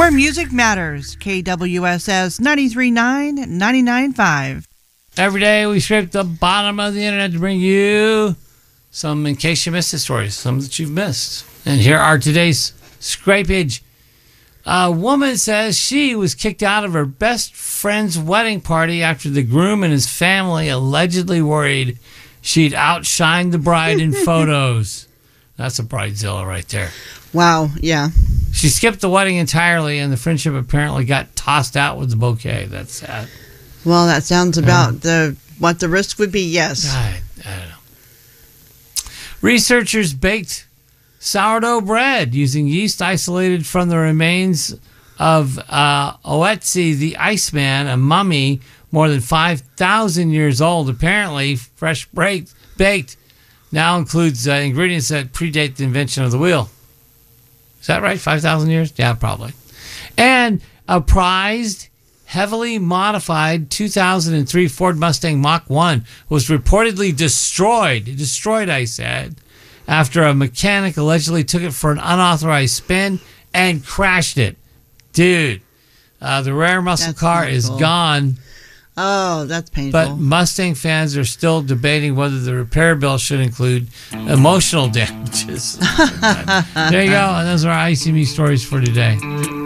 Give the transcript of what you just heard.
Where music matters. KWSS 93.9, 99.5. Every day we scrape the bottom of the internet to bring you some, in case you missed the stories, some that you've missed. And here are today's scrapage. A woman says she was kicked out of her best friend's wedding party after the groom and his family allegedly worried she'd outshined the bride in photos. That's a bridezilla right there. Wow, yeah. She skipped the wedding entirely, and the friendship apparently got tossed out with the bouquet. That's sad. Well, that sounds about what the risk would be, yes. I don't know. Researchers baked sourdough bread using yeast isolated from the remains of Oetzi the Iceman, a mummy more than 5,000 years old. Apparently, fresh baked now includes ingredients that predate the invention of the wheel. Is that right? 5,000 years? Yeah, probably. And a prized, heavily modified 2003 Ford Mustang Mach-1 was reportedly destroyed. Destroyed, I said, after a mechanic allegedly took it for an unauthorized spin and crashed it. Dude, the rare muscle car is gone. Oh, that's painful. But Mustang fans are still debating whether the repair bill should include emotional damages. There you go. And those are our ICME stories for today.